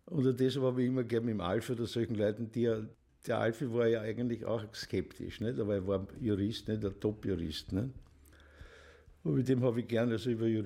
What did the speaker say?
Oder das habe ich immer gern mit dem Alfie oder solchen Leuten, der Alfie war ja eigentlich auch skeptisch, nicht? Aber er war Jurist, nicht? Ein Top-Jurist. Nicht? Und mit dem habe ich gerne also über